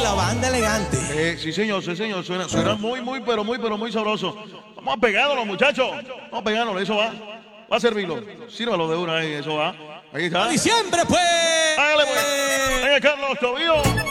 la banda elegante. Sí, señor, suena pero muy sabroso. Vamos a pegándolo, muchachos. Vamos a pegándolo, eso va. Va a servirlo. Sírvalo de una ahí, eso va. Ahí está. Diciembre, pues. Hágale, pues. Venga, Carlos Tobío.